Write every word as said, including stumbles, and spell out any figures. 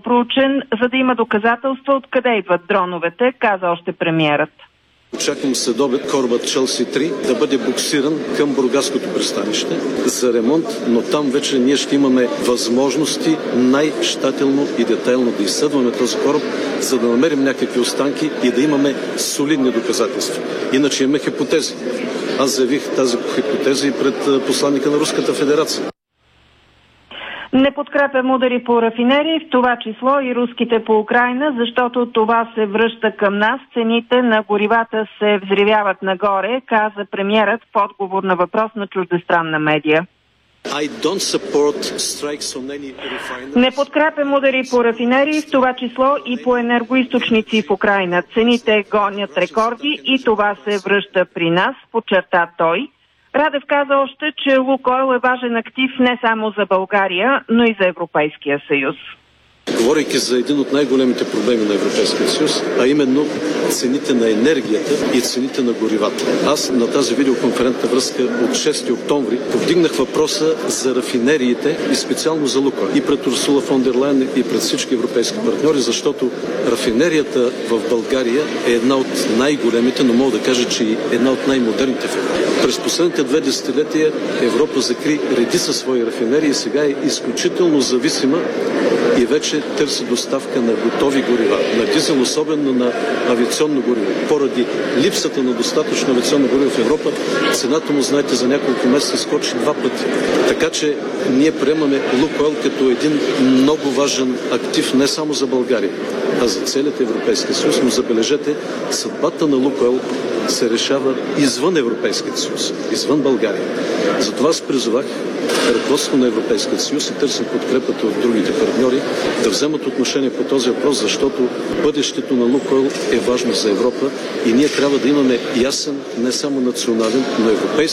проучен, за да има доказателства откъде идват дроновете, каза още премиерът. Очаквам следобед корабът Челси три да бъде буксиран към Бургаското пристанище за ремонт, но там вече ние ще имаме възможности най-щателно и детайлно да изследваме този кораб, за да намерим някакви останки и да имаме солидни доказателства. Иначе имаме хипотези. Аз заявих тази хипотеза и пред посланника на Руската федерация. Не подкрепям удари по рафинерии, в това число и руските по Украйна, защото това се връща към нас. Цените на горивата се взривяват нагоре, каза премиерът в отговор на въпрос на чуждестранна медия. Не подкрепям удари по рафинерии, в това число и по енергоизточници в Украйна. Цените гонят рекорди и това се връща при нас, подчерта той. Радев каза още, че Лукойл е важен актив не само за България, но и за Европейския съюз. Говорейки за един от най-големите проблеми на Европейския съюз, а именно цените на енергията и цените на горивата. Аз на тази видеоконферентна връзка от шести октомври повдигнах въпроса за рафинериите и специално за Лукойл. И пред Урсула фон дер Лайен и пред всички европейски партньори, защото рафинерията в България е една от най-големите, но мога да кажа, че и една от най-модерните в Европа. През последните две десетилетия Европа закри редица свои рафинерии и сега е изключително зависима и вече търси доставка на готови горива, на дизел, особено на авиационно гориво. Поради липсата на достатъчно авиационно гориво в Европа, цената му, знаете, за няколко месеца скочи два пъти. Така че ние приемаме Лукойл като един много важен актив не само за България, а за целият Европейски съюз. Но забележете, съдбата на Лукойл се решава извън Европейския съюз, извън България. Затова аз призовах ръководството на Европейския съюз и търсим подкрепата от другите партньори да вземат отношение по този въпрос, защото бъдещето на Лукойл е важно за Европа и ние трябва да имаме ясен не само национален, но европейски